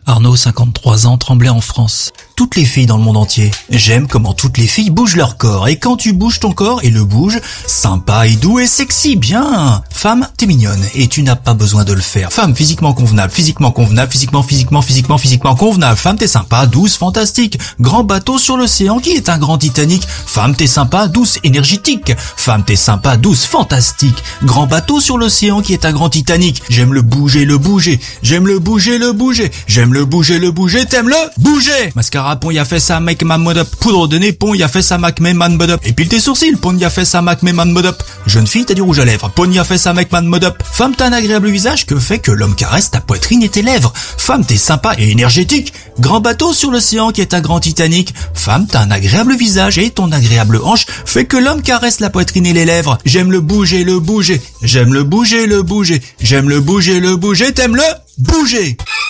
Arnaud, 53 ans, Tremblay en France. Toutes les filles dans le monde entier. J'aime comment toutes les filles bougent leur corps. Et quand tu bouges ton corps et le bouges, sympa et doux et sexy, bien. Femme, t'es mignonne et tu n'as pas besoin de le faire. Femme, physiquement convenable, physiquement convenable. Femme, t'es sympa, douce, fantastique. Grand bateau sur l'océan qui est un grand Titanic. Femme, t'es sympa, douce, énergétique. Femme, t'es sympa, douce, fantastique. Grand bateau sur l'océan qui est un grand Titanic. J'aime le bouger, J'aime le bouger, J'aime le bouger, t'aimes le bouger. Mascara, pon, y a fait ça, make man mod up. Poudre de nez, pon, y a fait ça, make man mod up. Épile tes sourcils, pon, y a fait ça, make man mod up. Jeune fille, t'as du rouge à lèvres, pon, y a fait ça, make man mod up. Femme, t'as un agréable visage que fait que l'homme caresse ta poitrine et tes lèvres. Femme, t'es sympa et énergétique. Grand bateau sur l'océan qui est un grand Titanic. Femme, t'as un agréable visage et ton agréable hanche fait que l'homme caresse la poitrine et les lèvres. J'aime le bouger, J'aime le bouger, J'aime le bouger, t'aimes le bouger.